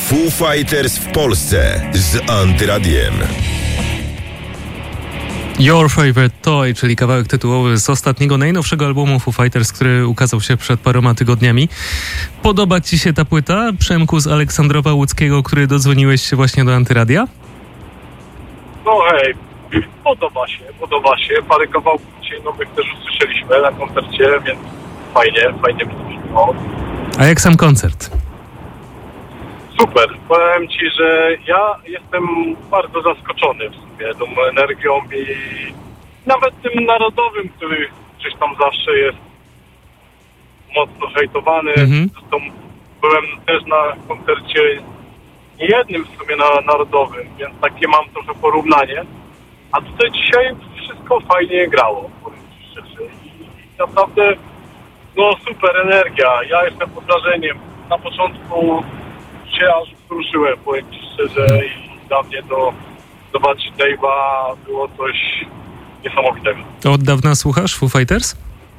Foo Fighters w Polsce z Antyradiem. Your Favorite Toy, czyli kawałek tytułowy z ostatniego, najnowszego albumu Foo Fighters, który ukazał się przed paroma tygodniami. Podoba ci się ta płyta, Przemku z Aleksandrowa Łódzkiego, który dodzwoniłeś się właśnie do Antyradia? No hej, podoba się. Parę kawałków dzisiaj nowych też usłyszeliśmy na koncercie, więc fajnie mi to brzmiało. A jak sam koncert? Super, powiem ci, że ja jestem bardzo zaskoczony w sumie tą energią i nawet tym narodowym, który gdzieś tam zawsze jest mocno hejtowany. Zresztą byłem też na koncercie niejednym w sumie narodowym, więc takie mam trochę porównanie. A tutaj dzisiaj wszystko fajnie grało, powiem ci szczerze. I naprawdę, no super energia. Ja jestem pod wrażeniem. Na początku się aż wzruszyłem, powiem ci szczerze, i dla mnie to zobaczyć Dave'a było coś niesamowitego. Od dawna słuchasz Foo Fighters?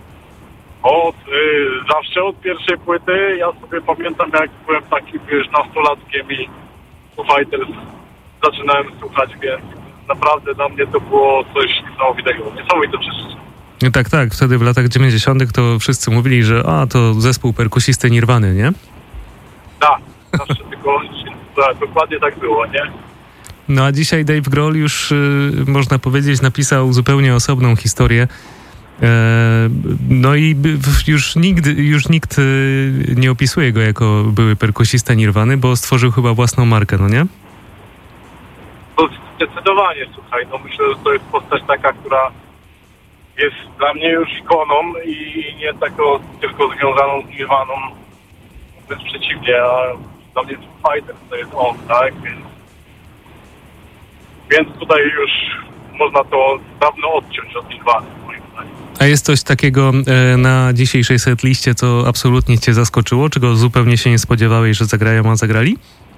Zawsze od pierwszej płyty. Ja sobie pamiętam, jak byłem takim, nastolatkiem i Foo Fighters zaczynałem słuchać, więc naprawdę dla mnie to było coś niesamowitego. Niesamowite przeżycie. Tak. Wtedy w latach 90. to wszyscy mówili, że to zespół perkusisty Nirwany, nie? Tak, zawsze tylko dokładnie tak było, nie? No a dzisiaj Dave Grohl już, można powiedzieć, napisał zupełnie osobną historię. No i już nikt nie opisuje go jako były perkusista Nirwany, bo stworzył chyba własną markę, no nie? To zdecydowanie, słuchaj, no myślę, że to jest postać taka, która jest dla mnie już ikoną i nie tylko związaną z Nirwaną. Wręcz przeciwnie, a dla mnie Fighters to jest on, tak? Więc tutaj już można to dawno odciąć od Nirwany, moim zdaniem. A jest coś takiego na dzisiejszej setliście, co absolutnie cię zaskoczyło? Czego zupełnie się nie spodziewałeś, że zagrają, a zagrali?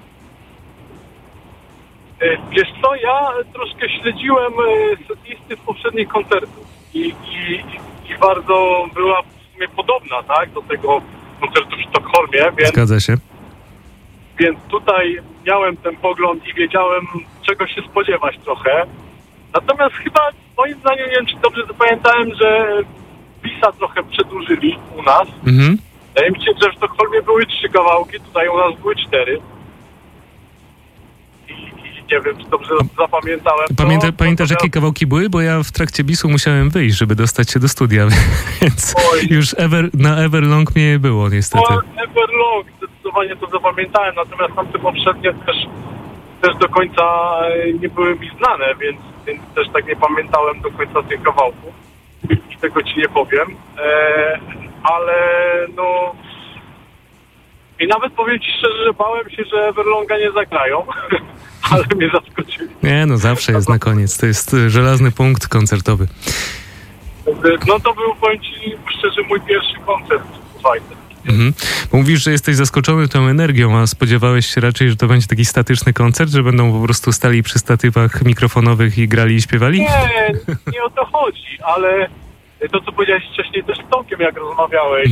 Wiesz co, ja troszkę śledziłem setlisty z poprzednich koncertów i bardzo była w sumie podobna, tak, do tego koncertu w Sztokholmie, więc... Zgadza się. Więc tutaj miałem ten pogląd i wiedziałem, czego się spodziewać trochę. Natomiast chyba, moim zdaniem, nie wiem, czy dobrze zapamiętałem, że Bisa trochę przedłużyli u nas. Wydaje mi się, że w Sztokholmie były 3 kawałki, tutaj u nas były 4. I nie wiem, czy dobrze zapamiętałem. Pamiętasz, jakie kawałki były? Bo ja w trakcie Bisu musiałem wyjść, żeby dostać się do studia, więc już na Everlong mnie było niestety. Everlong, zdecydowanie to zapamiętałem, natomiast tamte poprzednie też do końca nie były mi znane, więc też tak nie pamiętałem do końca tych kawałków i tego ci nie powiem, ale no i nawet powiem ci szczerze, że bałem się, że Everlonga nie zagrają, ale mnie zaskoczyli. Nie, no zawsze jest na koniec, to jest żelazny punkt koncertowy. No to był, powiem ci szczerze, mój pierwszy koncert Fighters. Bo mówisz, że jesteś zaskoczony tą energią, a spodziewałeś się raczej, że to będzie taki statyczny koncert, że będą po prostu stali przy statywach mikrofonowych i grali i śpiewali? Nie o to chodzi, ale to, co powiedziałeś wcześniej też z Tomkiem, jak rozmawiałeś,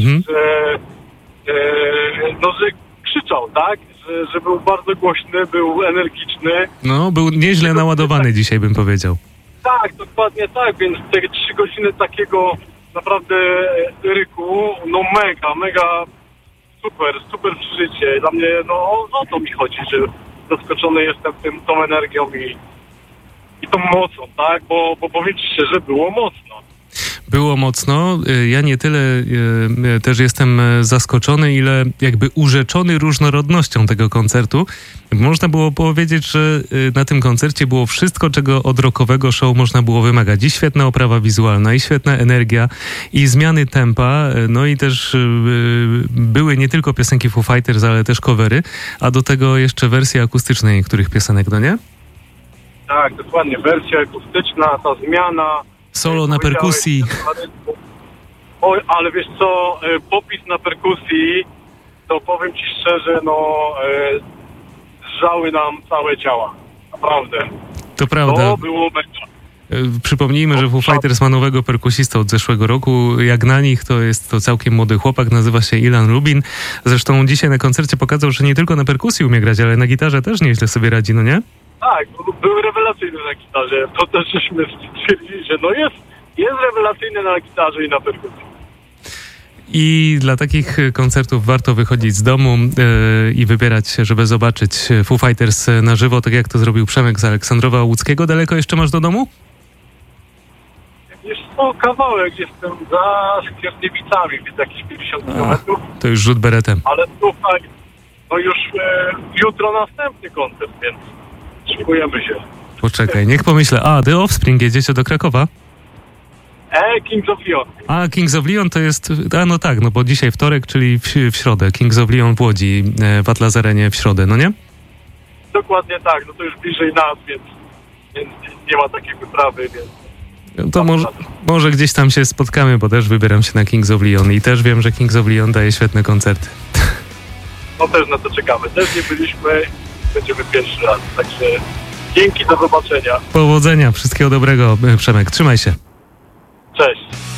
że krzyczał, tak? Że był bardzo głośny, był energiczny. No, był nieźle naładowany dzisiaj, bym powiedział. Tak, dokładnie tak, więc te 3 godziny takiego naprawdę ryku, no mega super przeżycie. Dla mnie, no o to mi chodzi, że zaskoczony jestem tą energią i tą mocą, tak? Bo powiem ci szczerze, było mocno. Było mocno. Ja nie tyle też jestem zaskoczony, ile jakby urzeczony różnorodnością tego koncertu. Można było powiedzieć, że na tym koncercie było wszystko, czego od rockowego show można było wymagać. I świetna oprawa wizualna, i świetna energia, i zmiany tempa, no i też były nie tylko piosenki Foo Fighters, ale też covery, a do tego jeszcze wersje akustyczne niektórych piosenek, no nie? Tak, dokładnie. Wersja akustyczna, ta zmiana. Solo na perkusji. Oj, ale wiesz co, popis na perkusji, to powiem ci szczerze, zżały nam całe ciała. Naprawdę. To prawda. To było mega. Przypomnijmy, że Foo Fighters ma nowego perkusistę od zeszłego roku. Jak na nich, to jest to całkiem młody chłopak, nazywa się Ilan Rubin. Zresztą dzisiaj na koncercie pokazał, że nie tylko na perkusji umie grać, ale na gitarze też nieźle sobie radzi, no nie? Tak, był rewelacyjny na gitarze. To też żeśmy stwierdzili, że no jest rewelacyjny na gitarze i na perkusji. I dla takich koncertów warto wychodzić z domu i wybierać się, żeby zobaczyć Foo Fighters na żywo, tak jak to zrobił Przemek z Aleksandrowa Łódzkiego. Daleko jeszcze masz do domu? Jest to kawałek, jestem za Skierniewicami, więc jakieś 50 km. To już rzut beretem. Ale słuchaj, no już jutro następny koncert, więc szykujemy się. Poczekaj, niech pomyślę. The Offspring, jedziecie do Krakowa? Kings of Leon. Kings of Leon to jest... no tak, no bo dzisiaj wtorek, czyli w środę. Kings of Leon w Łodzi, w Atlas Arenie w środę, no nie? Dokładnie tak, no to już bliżej nas, więc nie ma takiej wyprawy, więc... To może gdzieś tam się spotkamy, bo też wybieram się na Kings of Leon i też wiem, że Kings of Leon daje świetne koncerty. No też na to czekamy. Też nie byliśmy, będziemy pierwszy raz, także dzięki, do zobaczenia. Powodzenia, wszystkiego dobrego, Przemek, trzymaj się. Cześć.